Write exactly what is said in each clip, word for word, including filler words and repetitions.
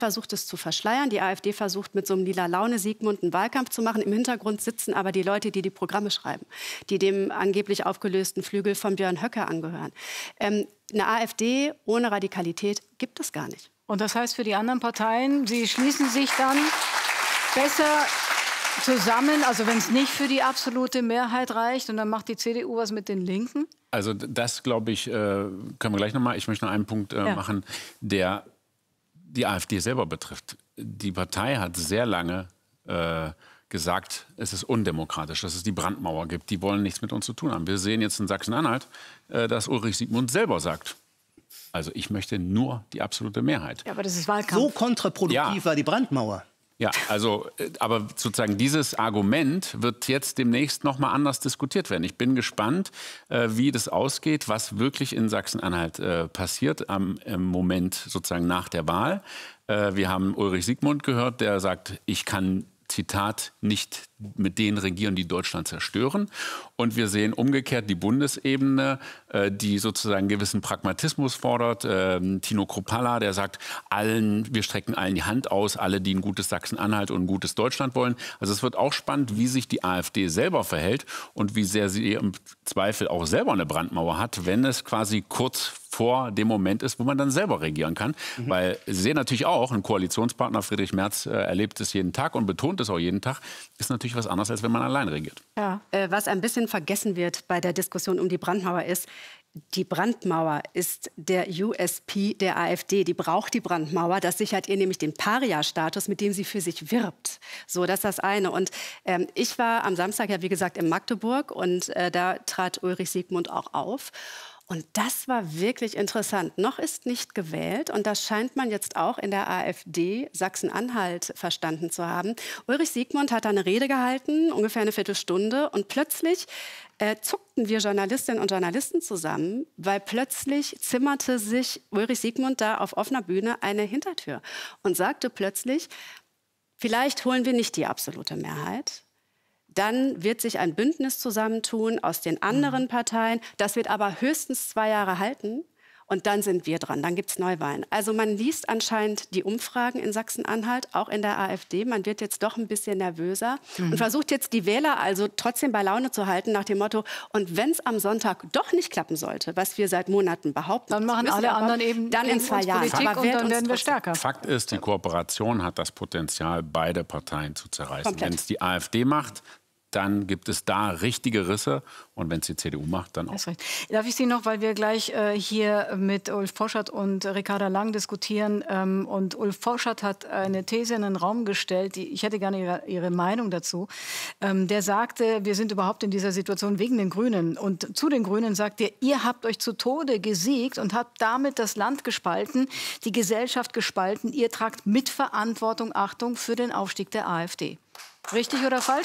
versucht es zu verschleiern. Die AfD versucht mit so einem lila Laune Siegmund einen Wahlkampf zu machen. Im Hintergrund sitzen aber die Leute, die die Programme schreiben, die dem angeblich aufgelösten Flügel von Björn Höcke angehören. Ähm, eine AfD ohne Radikalität gibt es gar nicht. Und das heißt für die anderen Parteien, sie schließen sich dann besser zusammen, also wenn es nicht für die absolute Mehrheit reicht und dann macht die C D U was mit den Linken? Also das, glaube ich, äh, können wir gleich noch mal. Ich möchte noch einen Punkt äh, ja. machen, der die AfD selber betrifft. Die Partei hat sehr lange äh, gesagt, es ist undemokratisch, dass es die Brandmauer gibt. Die wollen nichts mit uns zu tun haben. Wir sehen jetzt in Sachsen-Anhalt, äh, dass Ulrich Siegmund selber sagt, also ich möchte nur die absolute Mehrheit. Ja, aber das ist Wahlkampf. So kontraproduktiv ja. war die Brandmauer. Ja, also, aber sozusagen dieses Argument wird jetzt demnächst noch mal anders diskutiert werden. Ich bin gespannt, äh, wie das ausgeht, was wirklich in Sachsen-Anhalt äh, passiert am im Moment sozusagen nach der Wahl. Äh, wir haben Ulrich Siegmund gehört, der sagt, ich kann, Zitat, nicht mit denen regieren, die Deutschland zerstören. Und wir sehen umgekehrt die Bundesebene, äh, die sozusagen gewissen Pragmatismus fordert. Ähm, Tino Kruppalla, der sagt, allen, wir strecken allen die Hand aus, alle, die ein gutes Sachsen-Anhalt und ein gutes Deutschland wollen. Also es wird auch spannend, wie sich die AfD selber verhält und wie sehr sie im Zweifel auch selber eine Brandmauer hat, wenn es quasi kurz vor dem Moment ist, wo man dann selber regieren kann. Mhm. Weil Sie sehen natürlich auch, ein Koalitionspartner, Friedrich Merz, äh, erlebt es jeden Tag und betont es auch jeden Tag, ist natürlich was anderes, als wenn man allein regiert. Ja. Äh, was ein bisschen vergessen wird bei der Diskussion um die Brandmauer ist, die Brandmauer ist der U S P der AfD. Die braucht die Brandmauer. Das sichert ihr nämlich den Paria-Status, mit dem sie für sich wirbt. So, das ist das eine. Und ähm, ich war am Samstag ja, wie gesagt, in Magdeburg und äh, da trat Ulrich Siegmund auch auf. Und das war wirklich interessant. Noch ist nicht gewählt und das scheint man jetzt auch in der AfD Sachsen-Anhalt verstanden zu haben. Ulrich Siegmund hat da eine Rede gehalten, ungefähr eine Viertelstunde und plötzlich äh, zuckten wir Journalistinnen und Journalisten zusammen, weil plötzlich zimmerte sich Ulrich Siegmund da auf offener Bühne eine Hintertür und sagte plötzlich, vielleicht holen wir nicht die absolute Mehrheit. Dann wird sich ein Bündnis zusammentun aus den anderen Parteien. Das wird aber höchstens zwei Jahre halten. Und dann sind wir dran, dann gibt es Neuwahlen. Also man liest anscheinend die Umfragen in Sachsen-Anhalt, auch in der AfD. Man wird jetzt doch ein bisschen nervöser mhm. und versucht jetzt die Wähler also trotzdem bei Laune zu halten nach dem Motto, und wenn es am Sonntag doch nicht klappen sollte, was wir seit Monaten behaupten, dann machen alle anderen eben dann in zwei Jahren. Politik aber und dann werden wir stärker. Fakt ist, die Kooperation hat das Potenzial, beide Parteien zu zerreißen. Wenn es die AfD macht, dann gibt es da richtige Risse. Und wenn es die C D U macht, dann auch. Das recht. Darf ich Sie noch, weil wir gleich äh, hier mit Ulf Poschardt und Ricarda Lang diskutieren. Ähm, und Ulf Poschardt hat eine These in den Raum gestellt, die, ich hätte gerne Ihre, Ihre Meinung dazu. Ähm, der sagte, wir sind überhaupt in dieser Situation wegen den Grünen. Und zu den Grünen sagt er, ihr habt euch zu Tode gesiegt und habt damit das Land gespalten, die Gesellschaft gespalten. Ihr tragt Mitverantwortung, Achtung, für den Aufstieg der AfD. Richtig oder falsch?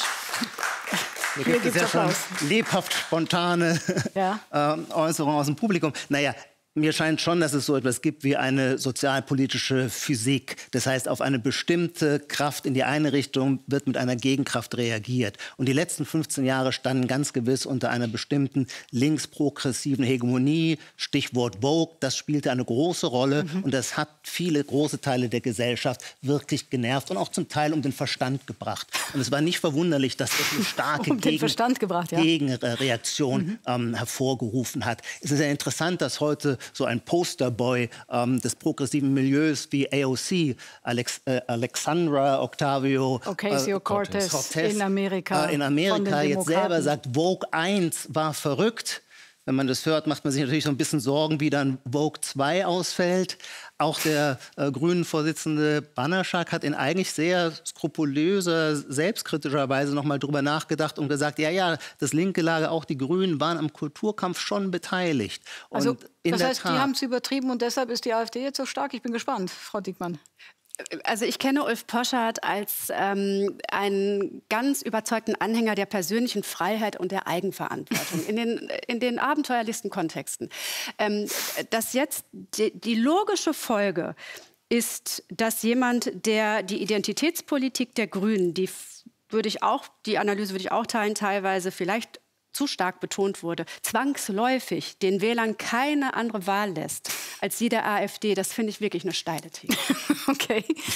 Hier gibt es ja schon lebhaft spontane ja. äh, Äußerungen aus dem Publikum. Naja, mir scheint schon, dass es so etwas gibt wie eine sozialpolitische Physik. Das heißt, auf eine bestimmte Kraft in die eine Richtung wird mit einer Gegenkraft reagiert. Und die letzten fünfzehn Jahre standen ganz gewiss unter einer bestimmten linksprogressiven Hegemonie. Stichwort Vogue, das spielte eine große Rolle. Mhm. Und das hat viele große Teile der Gesellschaft wirklich genervt und auch zum Teil um den Verstand gebracht. Und es war nicht verwunderlich, dass das eine starke um den Verstand gebracht, ja. Gegenreaktion mhm. ähm, hervorgerufen hat. Es ist ja interessant, dass heute so ein Posterboy ähm, des progressiven Milieus wie A O C, Alex, äh, Alexandra Octavio Ocasio-Cortez äh, in Amerika, äh, in Amerika jetzt selber sagt, Vogue eins war verrückt. Wenn man das hört, macht man sich natürlich so ein bisschen Sorgen, wie dann Vogue zwei ausfällt. Auch der äh, Grünen-Vorsitzende Banaschak hat in eigentlich sehr skrupulöser, selbstkritischer Weise noch mal drüber nachgedacht und gesagt, ja, ja, das linke Lager, auch die Grünen waren am Kulturkampf schon beteiligt. Und also, in das der heißt, Tat, die haben es übertrieben und deshalb ist die AfD jetzt so stark? Ich bin gespannt, Frau Diekmann. Also ich kenne Ulf Poschardt als ähm, einen ganz überzeugten Anhänger der persönlichen Freiheit und der Eigenverantwortung in den, in den abenteuerlichsten Kontexten. Ähm, dass jetzt die, die logische Folge ist, dass jemand, der die Identitätspolitik der Grünen, die würde ich auch, die Analyse würde ich auch teilen, teilweise vielleicht zu stark betont wurde, zwangsläufig den Wählern keine andere Wahl lässt als die der AfD, das finde ich wirklich eine steile These. Okay.